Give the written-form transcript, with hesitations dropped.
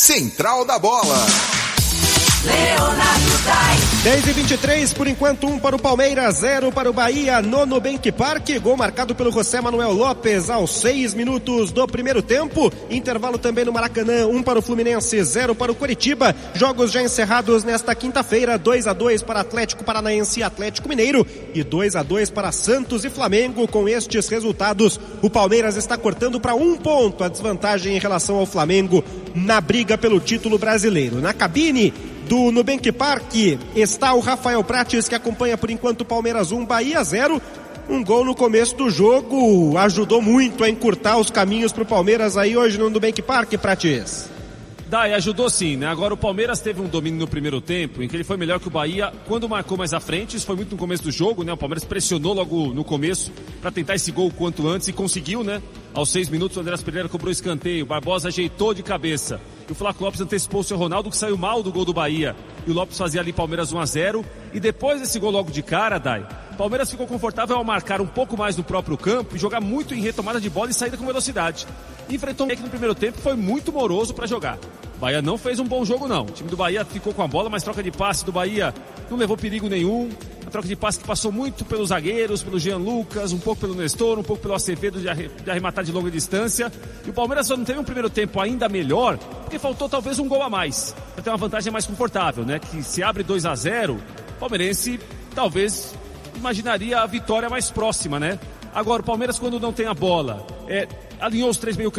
Central da Bola. Leonardo Dai. 10:23, por enquanto 1 para o Palmeiras, 0 para o Bahia, no Nubank Park. Gol marcado pelo José Manuel Lopes aos 6 minutos do primeiro tempo. Intervalo também no Maracanã, 1 para o Fluminense, 0 para o Coritiba. Jogos já encerrados nesta quinta-feira, 2-2 para Atlético Paranaense e Atlético Mineiro e 2-2 para Santos e Flamengo. Com estes resultados, o Palmeiras está cortando para 1 ponto a desvantagem em relação ao Flamengo na briga pelo título brasileiro. Na cabine do Nubank Park está o Rafael Prates, que acompanha por enquanto Palmeiras 1, Bahia 0. Um gol no começo do jogo ajudou muito a encurtar os caminhos para o Palmeiras aí hoje no Nubank Park, Prates. Dai, ajudou sim, né? Agora o Palmeiras teve um domínio no primeiro tempo, em que ele foi melhor que o Bahia quando marcou mais à frente. Isso foi muito no começo do jogo, né? O Palmeiras pressionou logo no começo para tentar esse gol o quanto antes e conseguiu, né? Aos 6 minutos, o Andrés Pereira cobrou escanteio, o Barbosa ajeitou de cabeça. E o Flávio Lopes antecipou o seu Ronaldo, que saiu mal do gol do Bahia. E o Lopes fazia ali Palmeiras 1-0. E depois desse gol logo de cara, Dai, o Palmeiras ficou confortável ao marcar um pouco mais no próprio campo e jogar muito em retomada de bola e saída com velocidade. Enfrentou um que no primeiro tempo foi muito moroso para jogar. O Bahia não fez um bom jogo, não. O time do Bahia ficou com a bola, mas troca de passe do Bahia não levou perigo nenhum. A troca de passe que passou muito pelos zagueiros, pelo Jean Lucas, um pouco pelo Nestor, um pouco pelo Acevedo de arrematar de longa distância. E o Palmeiras só não teve um primeiro tempo ainda melhor, porque faltou talvez um gol a mais, para ter uma vantagem mais confortável, né? Que se abre 2-0, o palmeirense talvez imaginaria a vitória mais próxima, né? Agora, o Palmeiras, quando não tem a bola, alinhou os 3 meio-campistas